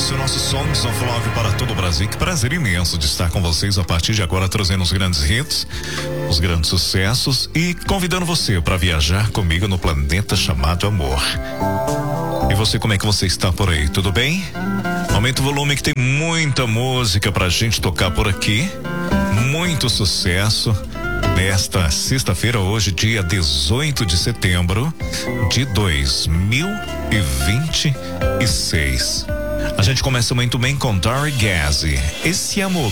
O nosso som de São Flávio para todo o Brasil. Que prazer imenso de estar com vocês a partir de agora, trazendo os grandes hits, os grandes sucessos e convidando você para viajar comigo no planeta chamado amor. E você, como é que você está por aí? Tudo bem? Aumenta o volume que tem muita música pra gente tocar por aqui. Muito sucesso. Nesta sexta-feira, hoje, dia 18 de setembro de 2026. A gente começa muito bem com Dory Gazzi. Esse amor